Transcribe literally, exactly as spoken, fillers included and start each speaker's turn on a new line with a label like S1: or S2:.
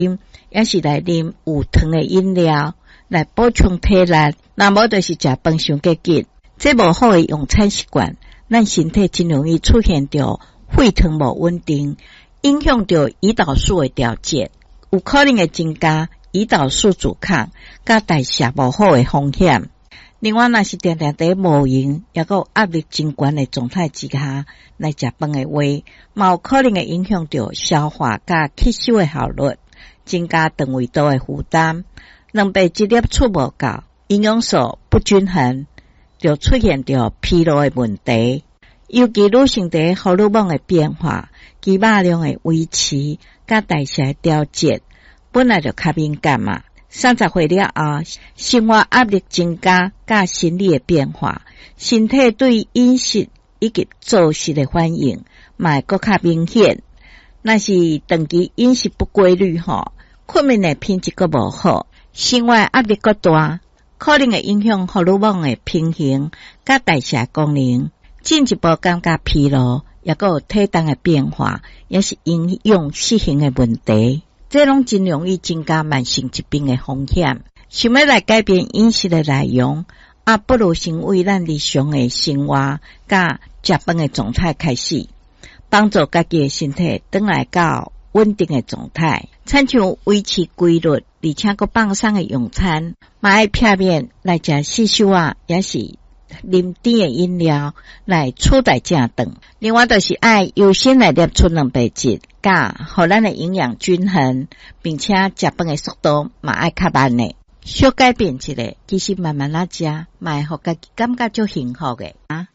S1: 也是来啉有糖的饮料来补充体力，那无就是食饭伤过急。这无好的用餐习惯，咱身体真容易出现着血糖无稳定，影响着胰岛素的调节，有可能会增加胰岛素阻抗甲代谢无好的风险。另外，若是定定在无闲，也有压力真悬的状态之下来食饭的话，嘛有可能会影响到消化甲吸收的效率，增加肠胃道的负担。蛋白质摄取无够，营养素不均衡，就出现着疲劳的问题。尤其女性在荷尔蒙的变化、肌肉量的维持、甲代谢调节，本来就较敏感嘛。三十岁了后，生活压力增加，甲心理的变化，身体对饮食以及作息的反应，嘛会搁较明显。若是长期饮食不规律吼，睡眠的品质搁无好，生活压力搁大，可能会影响荷尔蒙的平衡，甲代谢功能，进一步感觉疲劳，也搁有体重的变化，也是影响适应的问题。这拢真容易增加慢性疾病的风险。想要来改变饮食的内容，啊，不如先为咱日常的生活甲食饭的状态开始，帮助家己的身体转来到稳定的状态。亲像维持规律，而且搁放松的用餐，嘛爱片面来食四小啊，也是啉甜的饮料来取代正顿。另外就是爱优先来摄取蛋白质，甲互咱的营养均衡，并且食饭的速度嘛爱较慢的。小改变一下，其实慢慢仔食，嘛会互家己感觉足幸福的啊。